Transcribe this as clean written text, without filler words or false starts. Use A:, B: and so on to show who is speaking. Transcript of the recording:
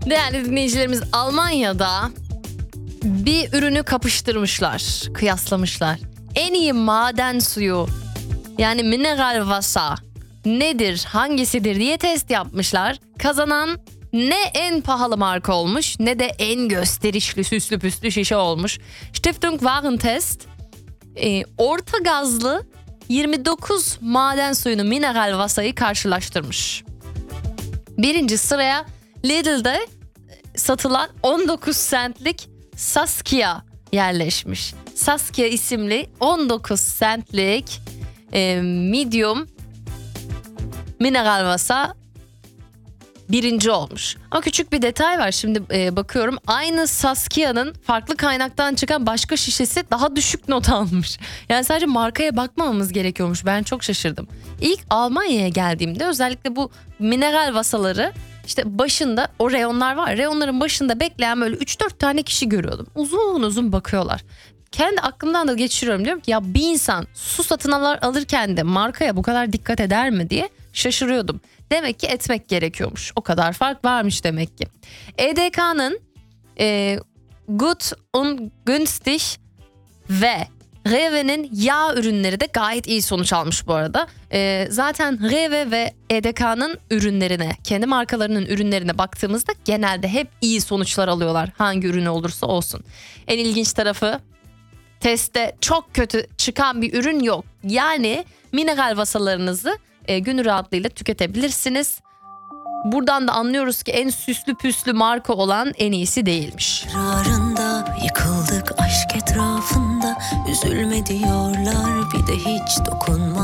A: Değerli dinleyicilerimiz, Almanya'da bir ürünü kapıştırmışlar, kıyaslamışlar. En iyi maden suyu, yani mineral Wasser nedir, hangisidir diye test yapmışlar. Kazanan ne en pahalı marka olmuş ne de en gösterişli süslü püslü şişe olmuş. Stiftung Warentest orta gazlı 29 maden suyunu, mineral Wasser'ı karşılaştırmış. Birinci sıraya Lidl'de satılan 19 centlik Saskia yerleşmiş. Saskia isimli 19 centlik medium mineral Wasser birinci olmuş. Ama küçük bir detay var, şimdi bakıyorum. Aynı Saskia'nın farklı kaynaktan çıkan başka şişesi daha düşük not almış. Yani sadece markaya bakmamamız gerekiyormuş. Ben çok şaşırdım. İlk Almanya'ya geldiğimde özellikle bu mineral Wasser'ları işte başında, o reyonlar var. Reyonların başında bekleyen böyle 3-4 tane kişi görüyordum. Uzun uzun bakıyorlar. Kendi aklımdan da geçiriyorum, diyorum ki ya bir insan su satın alırken de markaya bu kadar dikkat eder mi diye şaşırıyordum. Demek ki etmek gerekiyormuş. O kadar fark varmış demek ki. EDK'nın Gut und Günstig ve Rewe'nin yağ ürünleri de gayet iyi sonuç almış bu arada. Zaten Rewe ve EDK'nın ürünlerine, kendi markalarının ürünlerine baktığımızda genelde hep iyi sonuçlar alıyorlar. Hangi ürünü olursa olsun. En ilginç tarafı, testte çok kötü çıkan bir ürün yok. Yani mineral Wasser'larınızı gönül rahatlığıyla tüketebilirsiniz. Buradan da anlıyoruz ki en süslü püslü marka olan en iyisi değilmiş.
B: Rarında yıkıldık aşk etrafında, üzülme diyorlar bir de hiç dokunma.